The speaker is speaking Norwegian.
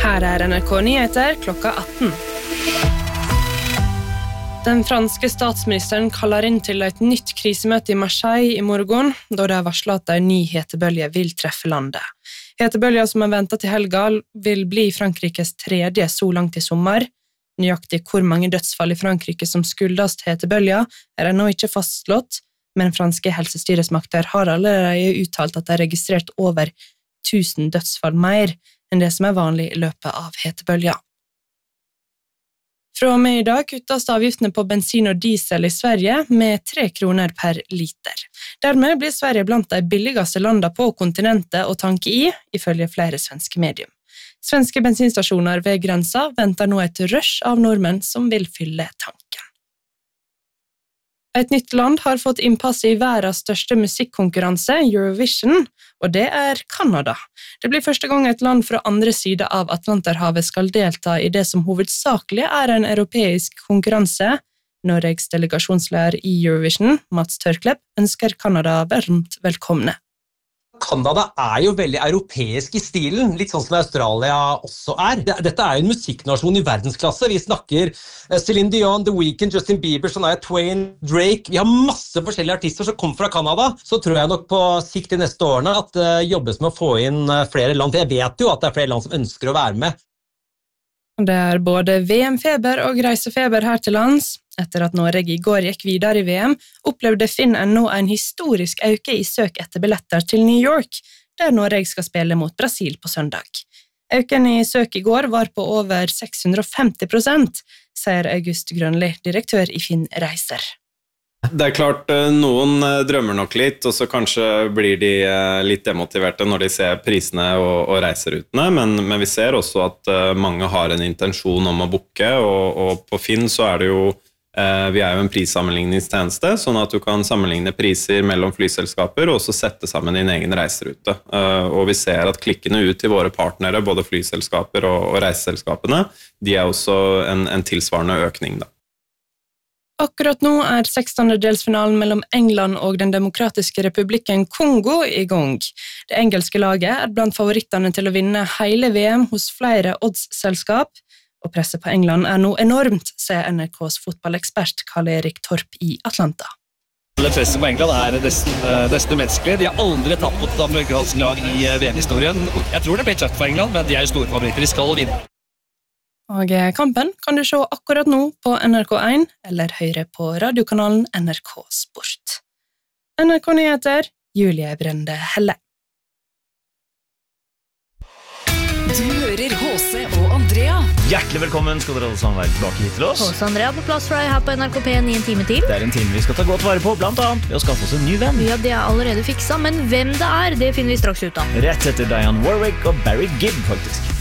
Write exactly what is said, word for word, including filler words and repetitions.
Her er N R K Nyheter klokka atten. Den franske statsministeren kaller inn til et nytt krisemøte i Marseille i morgen, da det er varslet at en ny hetebølge vil treffe landet. Hetebølgen som er ventet til helga vil bli Frankrikes tredje så langt i sommer. Nøyaktig hvor mange dødsfall i Frankrike som skyldes hetebølgen er ennå ikke fastslått, men franske helsestyresmakter har allerede uttalt at det er registrert over tusen dødsfall mer enn det som er vanlig i løpet av hetebølgen. Fra og med i dag kuttes avgiftene på bensin og diesel i Sverige med tre kroner per liter. Dermed blir Sverige blant de billigste landene på kontinentet å tanke i, ifølge flere svenske medium. Svenske bensinstasjoner ved grensa venter nå et rush av nordmenn som vil fylle tanken. Et nytt land har fått innpass i verdens største musikkonkurranse, Eurovision, og det er Kanada. Det blir første gang et land fra andre side av Atlanterhavet skal delta i det som hovedsakelig er en europeisk konkurranse. Norges delegasjonsleder i Eurovision, Mats Tørklepp, ønsker Kanada varmt velkomne. Kanada er jo veldig europeisk i stilen, litt sånn som Australia også er. Dette er jo en musikknasjon i verdensklasse. Vi snakker Celine Dion, The Weeknd, Justin Bieber, Shania Twain, Drake. Vi har masse forskjellige artister som kommer fra Kanada. Så tror jeg nok på sikt de neste årene at det jobbes med å få inn flere land. For jeg vet jo at det er flere land som ønsker å være med. Det er både V M-feber og reisefeber her til lands. Etter at Norge i går gikk videre i V M, opplevde Finn ennå en historisk øke i søk etter billetter til New York, der Norge skal spille mot Brasil på søndag. Øken i søk i går var på over seks hundre og femti prosent, sier August Grønli, direktør i Finn Reiser. Det er klart, noen drømmer nok litt, og så kanskje blir de litt demotiverte når de ser prisene og, og reiserutene, men, men vi ser også at mange har en intensjon om å booke, og, og på Finn så er det jo, eh, vi er jo en prissammenligningstjeneste, sånn at du kan sammenligne priser mellom flyselskaper og også sette sammen din egen reiserute. Eh, og vi ser at klikkene ut til våre partnere, både flyselskaper og, og reiseselskapene, de er også en, en tilsvarende økning da. Akkurat nå er sekstendedelsfinalen mellom England og den demokratiske republikken Kongo i gang. Det engelske laget er blant favorittene til å vinne hele V M hos flere oddsselskap, og presset på England er nå enormt, sier N R K's fotballekspert Karl-Erik Torp i Atlanta. Det presset på England er nesten, nesten umenneskelig. De har aldri tapt mot et amerikansk lag i V M-historien. Jeg tror det blir tøft for England, men de er jo store favoritter, de skal vinne. Og kampen kan du se akkurat nå på N R K én eller høre på radiokanalen N R K Sport. N R K Nyheter, Julie Brende Helle. Du hører H C og Andrea. Hjertelig velkommen skal dere alle sammen være tilbake hit til oss. H C Andrea på plass for deg her på N R K P i en time til. Det er en time vi skal ta godt vare på, blant annet ved å skaffe oss en ny venn. Ja, det er allerede fiksa, men hvem det er, det finner vi straks ut av. Rett etter Diane Warwick og Barry Gibb, faktisk.